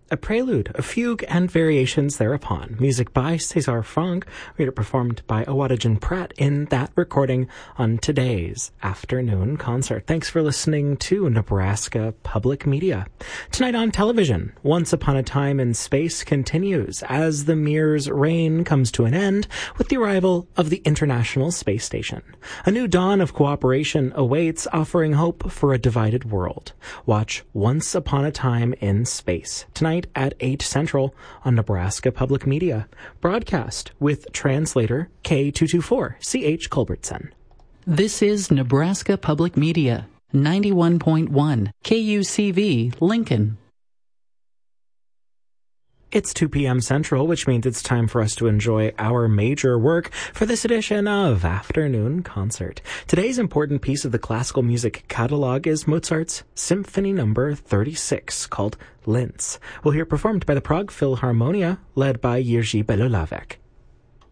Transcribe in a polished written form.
a prelude, a fugue, and variations thereupon. Music by César Franck, later performed by Awadagin Pratt in that recording on today's afternoon concert. Thanks for listening to Nebraska Public Media. Tonight on television, Once Upon a Time in Space continues as the Mir's reign comes to an end with the arrival of the International Space Station. A new dawn of cooperation awaits, offering hope for a divided world. Watch Once Upon a Time in Space tonight at 8 Central on Nebraska Public Media. Broadcast with translator K224 CH Culbertson. This is Nebraska Public Media, 91.1 KUCV Lincoln. It's 2 p.m. Central, which means it's time for us to enjoy our major work for this edition of Afternoon Concert. Today's important piece of the classical music catalog is Mozart's Symphony No. 36, called Linz. We'll hear performed by the Prague Philharmonia, led by Jiří Belohlávek.